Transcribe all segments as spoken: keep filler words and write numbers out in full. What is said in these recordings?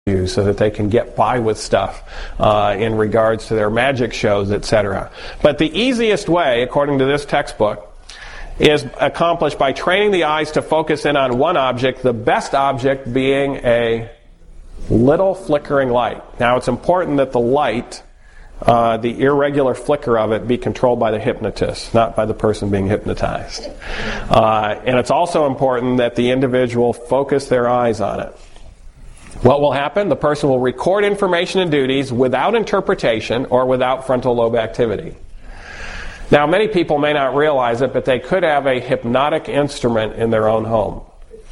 so that they can get by with stuff uh, in regards to their magic shows, et cetera. But the easiest way, according to this textbook, is accomplished by training the eyes to focus in on one object, the best object being a little flickering light. Now, it's important that the light, uh, the irregular flicker of it, be controlled by the hypnotist, not by the person being hypnotized. Uh, and it's also important that the individual focus their eyes on it. What will happen? The person will record information and duties without interpretation or without frontal lobe activity. Now, many people may not realize it, but they could have a hypnotic instrument in their own home.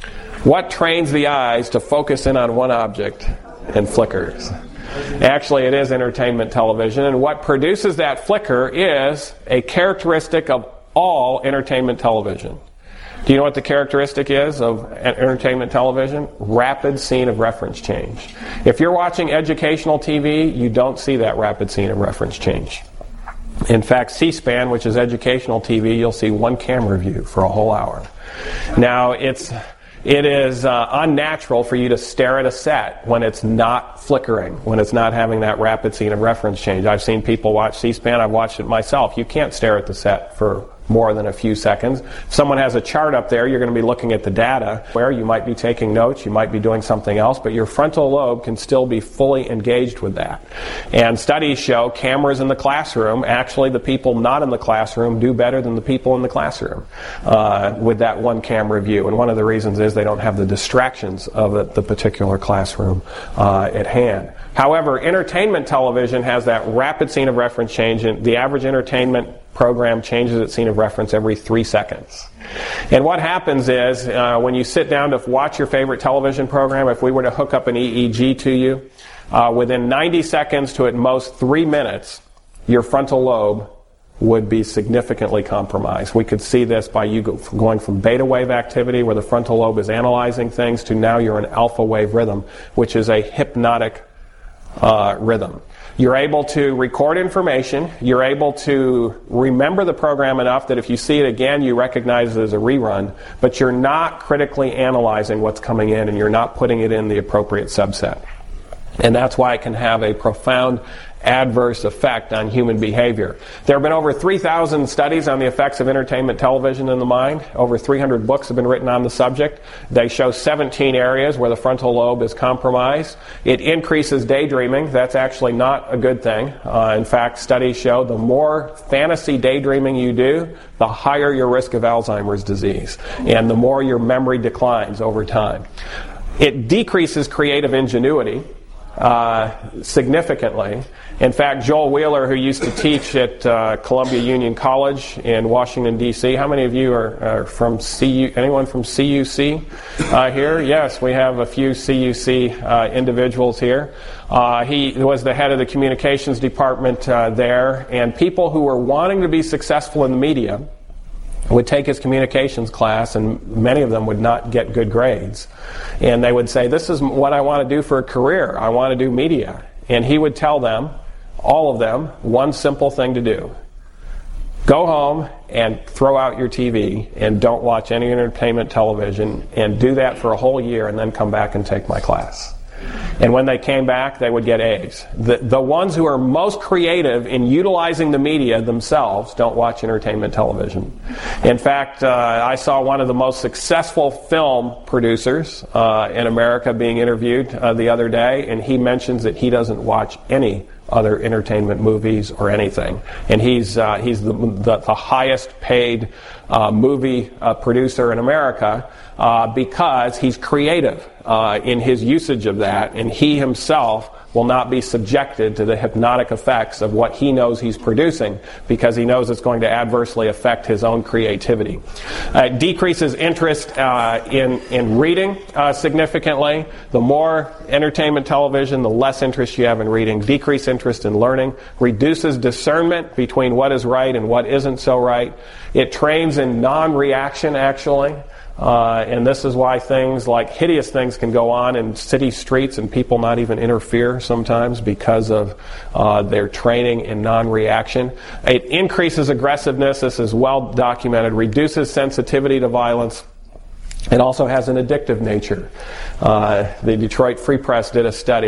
What trains the eyes to focus in on one object and flickers? Actually, it is entertainment television, and what produces that flicker is a characteristic of all entertainment television. Do you know what the characteristic is of entertainment television? Rapid scene of reference change. If you're watching educational T V, you don't see that rapid scene of reference change. In fact, C-SPAN, which is educational T V, you'll see one camera view for a whole hour. Now, it's it is uh, unnatural for you to stare at a set when it's not flickering, when it's not having that rapid scene of reference change. I've seen people watch C-SPAN. I've watched it myself. You can't stare at the set for more than a few seconds. If someone has a chart up there, you're going to be looking at the data, where you might be taking notes, you might be doing something else, but your frontal lobe can still be fully engaged with that. And studies show cameras in the classroom, actually the people not in the classroom do better than the people in the classroom uh, with that one camera view. And one of the reasons is they don't have the distractions of the, the particular classroom uh, at hand. However, entertainment television has that rapid scene of reference change, and the average entertainment program changes its scene of reference every three seconds. And what happens is, uh, when you sit down to watch your favorite television program, if we were to hook up an E E G to you, uh, within ninety seconds to at most three minutes, your frontal lobe would be significantly compromised. We could see this by you go, going from beta wave activity, where the frontal lobe is analyzing things, to now you're in alpha wave rhythm, which is a hypnotic uh, rhythm. You're able to record information. You're able to remember the program enough that if you see it again, you recognize it as a rerun, but you're not critically analyzing what's coming in, and you're not putting it in the appropriate subset. And that's why it can have a profound adverse effect on human behavior. There have been over three thousand studies on the effects of entertainment television in the mind. Over three hundred books have been written on the subject. They show seventeen areas where the frontal lobe is compromised. It increases daydreaming. That's actually not a good thing. Uh, in fact, studies show the more fantasy daydreaming you do, the higher your risk of Alzheimer's disease, and the more your memory declines over time. It decreases creative ingenuity Uh, significantly. In fact, Joel Wheeler, who used to teach at uh, Columbia Union College in Washington, D C How many of you are, are from C U? Anyone from C U C uh, here? Yes, we have a few C U C uh, individuals here. Uh, he was the head of the communications department uh, there, and people who were wanting to be successful in the media would take his communications class, and many of them would not get good grades. And they would say, this is what I want to do for a career. I want to do media. And he would tell them, all of them, one simple thing to do. Go home and throw out your T V and don't watch any entertainment television, and do that for a whole year, and then come back and take my class. And when they came back, they would get A's. The, the ones who are most creative in utilizing the media themselves don't watch entertainment television. In fact, uh, I saw one of the most successful film producers uh, in America being interviewed uh, the other day, and he mentions that he doesn't watch any other entertainment movies or anything. And he's uh, he's the, the, the highest paid uh, movie uh, producer in America uh, because he's creative uh, in his usage of that, and he himself will not be subjected to the hypnotic effects of what he knows he's producing, because he knows it's going to adversely affect his own creativity. Uh, it decreases interest uh, in, in reading uh, significantly. The more entertainment television, the less interest you have in reading. Decreased interest in learning. Reduces discernment between what is right and what isn't so right. It trains in non-reaction, actually. Uh, and this is why things like hideous things can go on in city streets and people not even interfere sometimes because of uh, their training in non-reaction. It increases aggressiveness. This is well documented. Reduces sensitivity to violence. It also has an addictive nature. Uh, the Detroit Free Press did a study